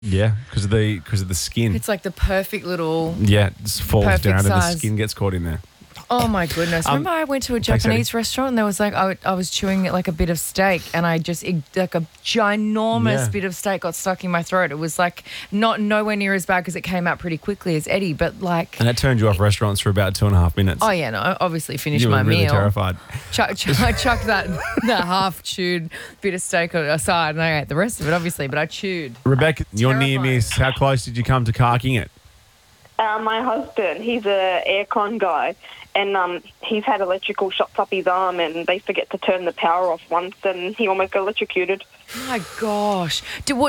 Yeah, because of the skin. It's like the perfect little. Yeah, it just falls Perfect down and the size. skin gets caught in there. Oh my goodness! Remember, I went to a thanks, Eddie. Japanese restaurant and there was like I was chewing like a bit of steak and I just like a ginormous Yeah. bit of steak got stuck in my throat. It was like nowhere near as bad because it came out pretty quickly as Eddie, but like. And that turned you off restaurants for about 2.5 minutes. Oh yeah, no! I obviously finished You were my really meal. terrified. I chucked that half chewed bit of steak aside and I ate the rest of it, obviously, but I chewed. Rebecca, your near Terrifying. miss. How close did you come to carking it? My husband, he's a aircon guy, and he's had electrical shocks up his arm, and they forget to turn the power off once, and he almost got electrocuted. Oh my gosh!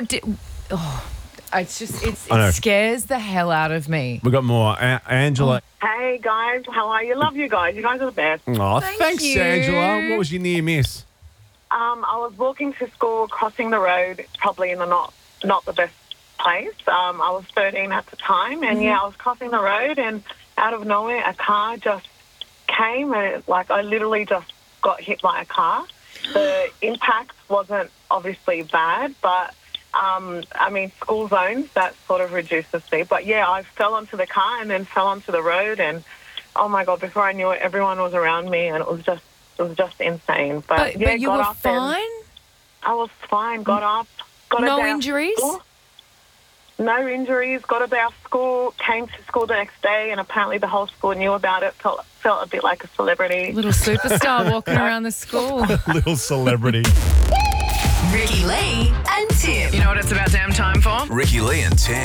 It's just I know. it scares the hell out of me. We got more. Angela. Hey guys, how are you? Love you guys. You guys are the best. Oh, Thank thanks, you. Angela. What was your near miss? I was walking to school, crossing the road, probably in the not the best place. I was 13 at the time, and I was crossing the road, and out of nowhere, a car just came, and I literally just got hit by a car. The impact wasn't obviously bad, but school zones, that sort of reduces speed. But yeah, I fell onto the car and then fell onto the road, and oh my God, before I knew it, everyone was around me, and it was just insane. But yeah, you got were up and fine? I was fine. Got up. Got No about injuries? school. No injuries. Got about school. Came to school the next day, and apparently the whole school knew about it. Felt a bit like a celebrity. Little superstar walking around the school. Little celebrity. Ricky Lee and Tim. You know what it's about damn time for? Ricky Lee and Tim.